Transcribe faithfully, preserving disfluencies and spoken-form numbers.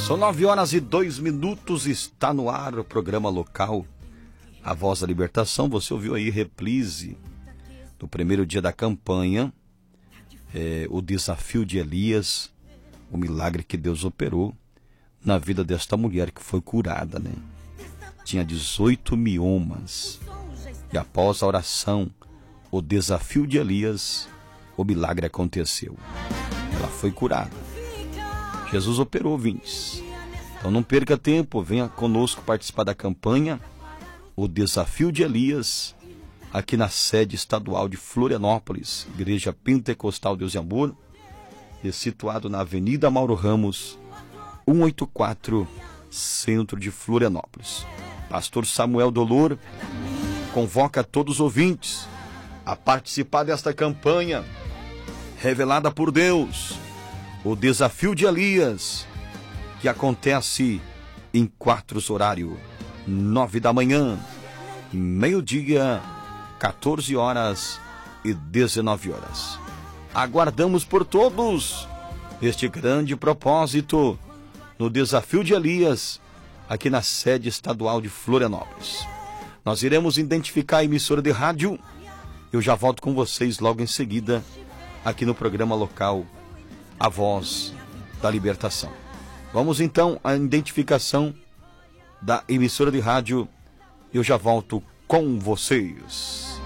São nove horas e dois minutos, está no ar o programa local A Voz da Libertação. Você ouviu aí reprise do primeiro dia da campanha, é, o desafio de Elias, o milagre que Deus operou na vida desta mulher que foi curada, né? Tinha dezoito miomas e após a oração, o desafio de Elias, o milagre aconteceu. Ela foi curada. Jesus operou, ouvintes. Então não perca tempo, venha conosco participar da campanha O Desafio de Elias, aqui na sede estadual de Florianópolis, Igreja Pentecostal Deus e Amor, e situado na Avenida Mauro Ramos, cento e oitenta e quatro, centro de Florianópolis. Pastor Samuel Dolor convoca todos os ouvintes a participar desta campanha revelada por Deus, o Desafio de Elias, que acontece em quatro horários: nove da manhã, meio-dia, quatorze horas e dezenove horas. Aguardamos por todos este grande propósito no Desafio de Elias, aqui na sede estadual de Florianópolis. Nós iremos identificar a emissora de rádio. Eu já volto com vocês logo em seguida, aqui no programa local A Voz da Libertação. Vamos então à identificação da emissora de rádio. Eu já volto com vocês.